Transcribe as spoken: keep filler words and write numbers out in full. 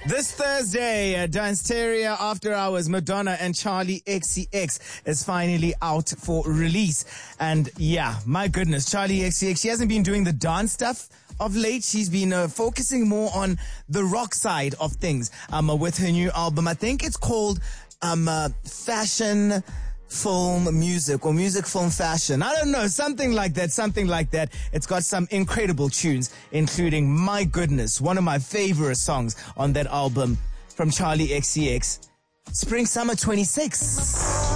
This Thursday, uh, Dance Terrier After Hours, Madonna and Charlie X C X is finally out for release. And yeah, my goodness, Charlie X C X, she hasn't been doing the dance stuff of late. She's been uh, focusing more on the rock side of things um, uh, with her new album. I think it's called um, uh, Fashion Film Music or Music Film Fashion. I don't know, something like that, something like that. It's got some incredible tunes, including, my goodness, one of my favorite songs on that album from Charlie X C X, Spring Summer twenty-six.